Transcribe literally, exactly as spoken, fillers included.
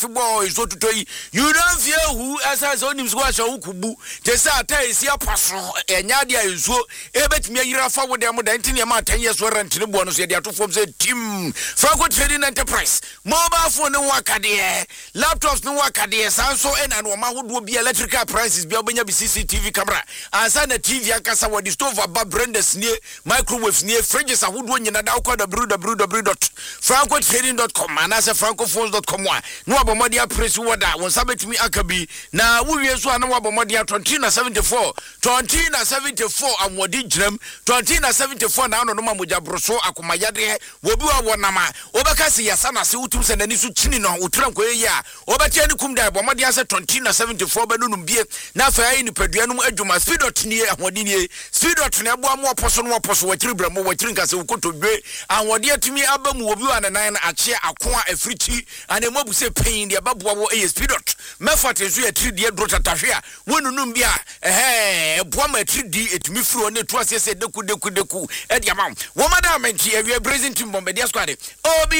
boy so to toy you don't fear who as as onim so asha ukubu te say ataisi apaso enya dia enso e betimi ayira fa wo dem da ntin e ma ten years warrant ne bo no so e dia to form say team Franco Trading Enterprise mobile phone no wakade laptops no wakade sanso e na no ma hodo bi electrical prices bi obenya bi C C T V camera ansa na T V akasa wo di stove aba branders nie microwaves nie fridges ahodo nyina da ukọ w w w dot franco trading dot com anasa francophones dot com wa no abomodi press woda won sabetimi akabi na wuwie so ana wabomodi twenty na seventy-four twenty na seventy-four amwodi gram twenty na seventy-four na no no mamoja broso akomayade wobi wa wonama obeka se yasa na se utum se nani so chini no utran koye ya obetia ni kum da bomodi ase twenty na seventy-four benunum bie na fa yi ni paduanum adwuma speedot ni ahodi ni speedot na ebo am oposo no oposo watiri bramo watiri nkase ukotodwe ahodi atimi abamu wobi wa nanan ache akoa afriti anemobu se pain dia baboa wo A S P dot mefate so ya three D drota tahwea wonunum bia eh boa ma three D etumi furo ne to asese deku deku deku e dia mam wo madam nti e we present team bombe dia squad obi